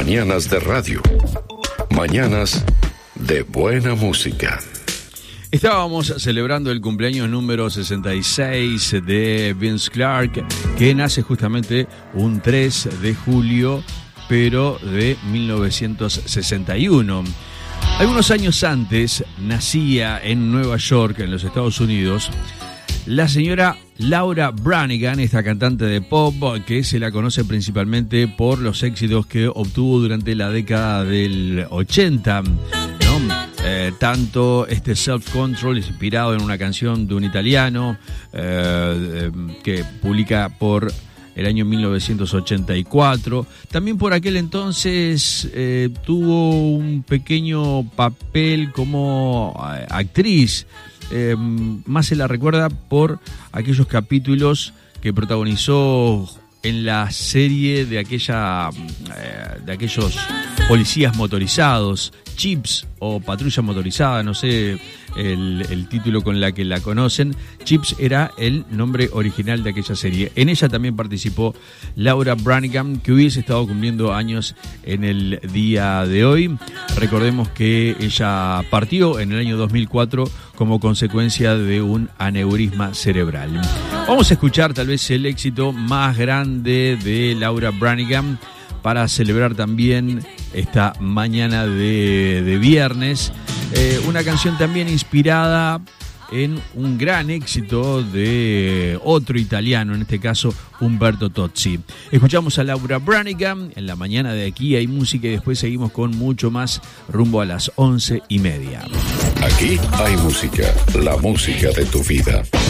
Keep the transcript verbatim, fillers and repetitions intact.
Mañanas de radio. Mañanas de buena música. Estábamos celebrando el cumpleaños número sesenta y seis de Vince Clarke, que nace justamente un tres de julio, pero de mil novecientos sesenta y uno. Algunos años antes nacía en Nueva York, en los Estados Unidos, la señora Laura Branigan, esta cantante de pop que se la conoce principalmente por los éxitos que obtuvo durante la década del ochenta, ¿no? Eh, tanto este Self Control es inspirado en una canción de un italiano eh, eh, que publica por el año mil novecientos ochenta y cuatro. También por aquel entonces eh, tuvo un pequeño papel como eh, actriz. Eh, más se la recuerda por aquellos capítulos que protagonizó en la serie de aquella eh, de aquellos policías motorizados, Chips o Patrulla Motorizada, no sé el, el título con la que la conocen. Chips era el nombre original de aquella serie. En ella también participó Laura Branigan, que hubiese estado cumpliendo años en el día de hoy. Recordemos que ella partió en el año dos mil cuatro como consecuencia de un aneurisma cerebral. Vamos a escuchar tal vez el éxito más grande de Laura Branigan para celebrar también esta mañana de, de viernes. Eh, una canción también inspirada en un gran éxito de otro italiano, en este caso Umberto Tozzi. Escuchamos a Laura Branigan en la mañana de Aquí Hay Música y después seguimos con mucho más rumbo a las once y media. Aquí hay música, la música de tu vida.